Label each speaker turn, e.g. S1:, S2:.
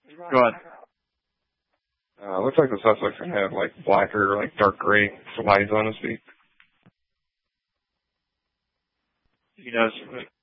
S1: Go ahead.
S2: Looks like the suspect's gonna have like black or like dark gray slides on his feet.
S1: You notice